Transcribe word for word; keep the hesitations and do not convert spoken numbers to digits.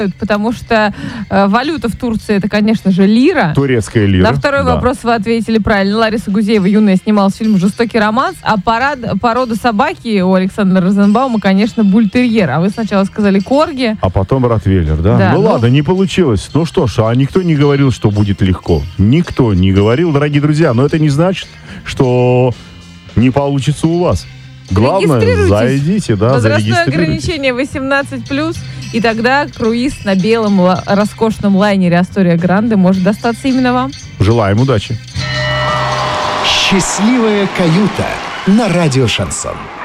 потому что э, валюта в Турции это, конечно же, лира. Турецкая лира. На второй да. вопрос вы ответили правильно. Лариса Гузеева, юная, снималась в фильме «Жестокий романс», а парад, порода собаки у Александра Розенбаума, конечно, бультерьер. А вы сначала сказали корги. А потом ротвейлер, да? Да, ну, ну... ладно, не получилось. Ну что ж, а никто не говорил, что будет легко. Никто не говорил, дорогие друзья. Но это не значит, что не получится у вас. Главное, зайдите, да, возрастное ограничение восемнадцать плюс, и тогда круиз на белом ла- роскошном лайнере Астория Гранде может достаться именно вам. Желаем удачи. Счастливая каюта на радио Шансон.